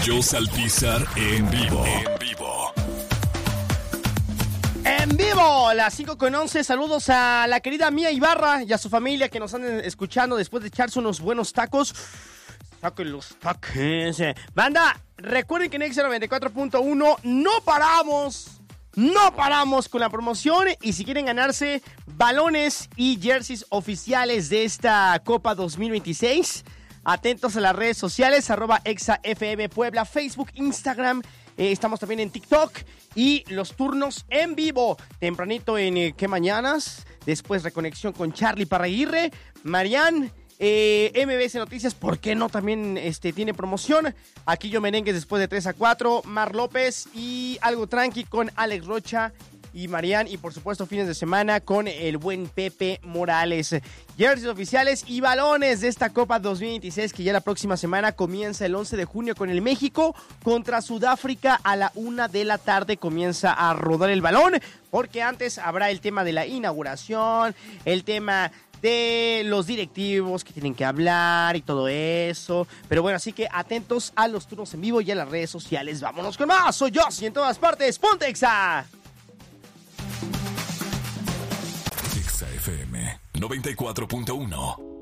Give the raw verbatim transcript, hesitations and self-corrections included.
Pollo Saltizar en vivo. En vivo. En vivo, las cinco con once. Saludos a la querida Mía Ibarra y a su familia que nos andan escuchando después de echarse unos buenos tacos. Saquen los tacos. Banda, recuerden que en Exa noventa y cuatro punto uno no paramos. No paramos con la promoción y si quieren ganarse balones y jerseys oficiales de esta Copa dos mil veintiséis, atentos a las redes sociales, arroba ExaFM Puebla, Facebook, Instagram, eh, estamos también en TikTok y los turnos en vivo, tempranito en eh, ¿Qué Mañanas? Después reconexión con Charlie Parraguirre, Marian, Eh, M B S Noticias, ¿por qué no? También este, tiene promoción. Aquí yo Merengues después de tres a cuatro. Mar López y Algo Tranqui con Alex Rocha y Marian. Y por supuesto fines de semana con el buen Pepe Morales. Jerseys oficiales y balones de esta Copa dos mil veintiséis que ya la próxima semana comienza el once de junio con el México contra Sudáfrica a la una de la tarde. Comienza a rodar el balón porque antes habrá el tema de la inauguración, el tema de los directivos que tienen que hablar y todo eso. Pero bueno, así que atentos a los turnos en vivo y a las redes sociales. Vámonos con más. Soy yo, y en todas partes. ¡Ponte Exa! Exa F M noventa y cuatro punto uno.